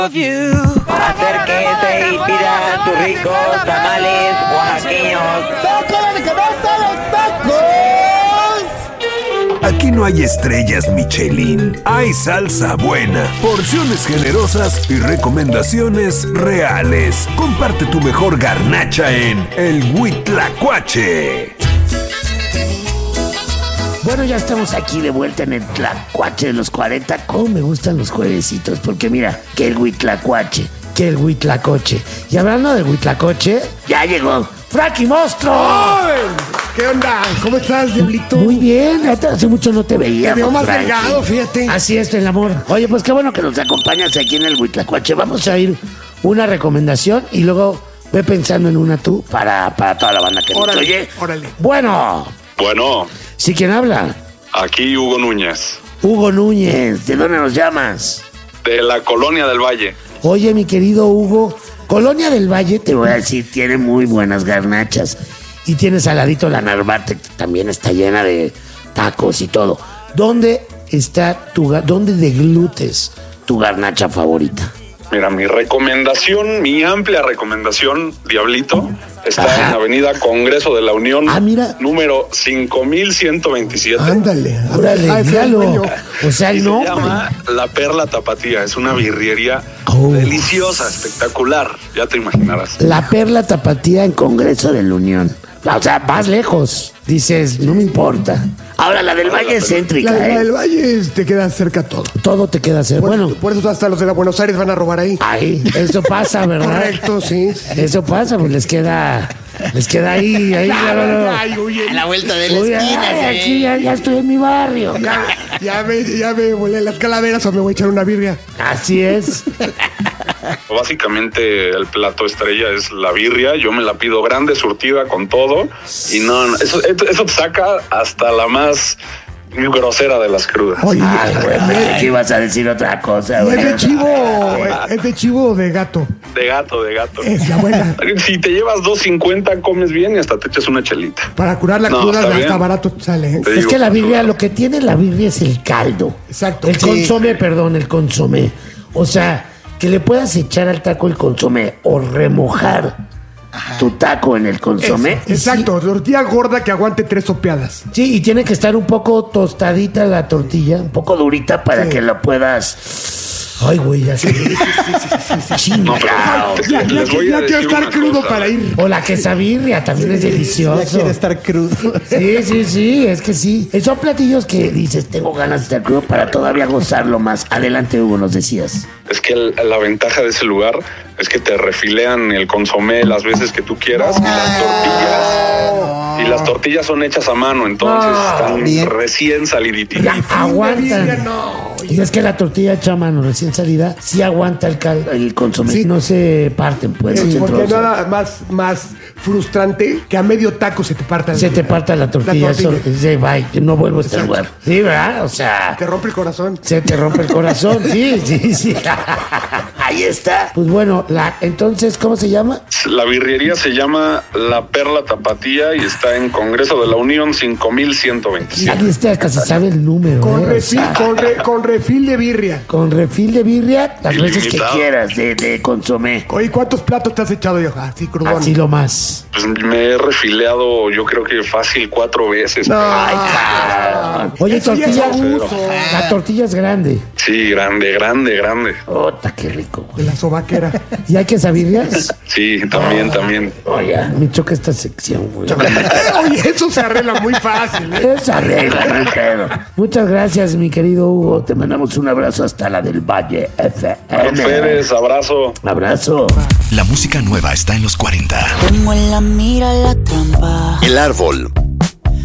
Para hacer que se inspiran tus ricos tamales oaxaqueños. ¡Tacos, que no están los tacos! Aquí no hay estrellas Michelin, hay salsa buena, porciones generosas y recomendaciones reales. Comparte tu mejor garnacha en El Huitlacoche. Bueno, ya estamos aquí de vuelta en el Tlacuache de los 40. Cómo me gustan los juevesitos, porque mira, que el Huitlacoche, que el Huitlacoche. Y hablando del Huitlacoche, ya llegó Frankie Monstruo. ¡Ay! ¿Qué onda? ¿Cómo estás, Diablito? Muy bien, hace mucho no te veía. Te veo más delgado, fíjate. Así es el amor. Oye, pues qué bueno que nos acompañas aquí en el Huitlacoche. Vamos a ir una recomendación y luego ve pensando en una tú para toda la banda que nos oye. Órale. Bueno. ¿Sí quién habla? Aquí Hugo Núñez, Hugo Núñez. ¿De dónde nos llamas? de la Colonia del Valle. Oye, mi querido Hugo, Colonia del Valle, te voy a decir, tiene muy buenas garnachas. Y tienes al ladito la Narvarte, que también está llena de tacos y todo. ¿Dónde deglutes tu garnacha favorita? Mira, mi amplia recomendación, Diablito, está Ajá. en Avenida Congreso de la Unión, mira. número 5127. Ándale. Órale, Ay, míralo. dueño. O sea, Y el se nombre. llama La Perla Tapatía. Es una birriería Oh. deliciosa, espectacular. Ya te imaginarás. La Perla Tapatía en Congreso de la Unión. O sea, más lejos. Dices, no me importa. Ahora, la del Valle es céntrica, La ¿eh? del Valle te queda cerca todo. Todo te queda hacer. Bueno, Por eso hasta los de la Buenos Aires van a robar ahí. ahí, eso pasa, ¿verdad? Correcto, sí. Eso pasa, pues les queda ahí. Ay, Claro. A la vuelta de la Uy, esquina. ay, aquí ya estoy en mi barrio. Ya me volé las calaveras o me voy a echar una birria. Así es. Básicamente el plato estrella es la birria. Yo me la pido grande, surtida con todo. Y no, eso te saca hasta la más grosera de las crudas. Oye, Ay, güey, pensé que ibas a decir otra cosa, ¿y güey. es de chivo o de gato? De gato. Es la buena. Si te llevas 2.50, comes bien y hasta te echas una chelita. Para curar la No, cruda está hasta bien. barato sale, ¿eh? Te Es digo, que la birria, lo que tiene la birria es el caldo. Exacto. El Sí. consomé, perdón, el consomé. O sea, que le puedas echar al taco el consomé o remojar tu taco en el consomé. Exacto, tortilla gorda que aguante 3 sopeadas. Sí, y tiene que estar un poco tostadita la tortilla, un poco durita para Sí. que la puedas... Ay, güey, ya sé. Chingao. Ya Les voy a quiero decir estar una crudo cosa. para ir. O la quesabirria también es delicioso. Ya quiere estar crudo. Sí, es que sí. Son platillos que dices, tengo ganas de estar crudo para todavía gozarlo más. Adelante, Hugo, nos decías. Es que la ventaja de ese lugar es que te refilean el consomé las veces que tú quieras y las tortillas son hechas a mano, entonces están bien. recién saliditas. Ya Birria, aguantan. no. Y es que la tortilla hecha a mano recién salida sí aguanta el consomé. Sí. No se parten, pues. no se Porque trozan. nada más frustrante que a medio taco se te parta Se te parta la tortilla. Eso, sí, bye, no vuelvo a este lugar. Sí, ¿verdad? O sea, Te rompe el corazón. se te rompe el corazón. Sí. Ahí está. Pues bueno, entonces, ¿cómo se llama? La birrería se llama La Perla Tapatía y está en Congreso de la Unión 5127. Ahí está, hasta se sabe el número. Con ¿eh? O refil, sea, con refil de birria. con refil de birria, las veces que Ilimitado. quieras, de consomé. Oye, ¿cuántos platos te has echado yo? Así crudón. Así lo más. Pues me he refileado yo creo que fácil 4 veces. Ay, cabrón. Oye, Eso ya es tortilla. abuso. La tortilla es grande. Sí, grande. Ota, qué rico, De güey. la sobaquera. ¿Y hay quesabirrias? Sí, también. Oye, me choca esta sección, güey. Oye, eso se arregla muy fácil, ¿eh? Esa regla, no hay pedo. Muchas gracias, mi querido Hugo. Te mandamos un abrazo hasta la del Valle FM. Férez, abrazo. Abrazo. La música nueva está en los 40. Tengo en la mira la trampa. El árbol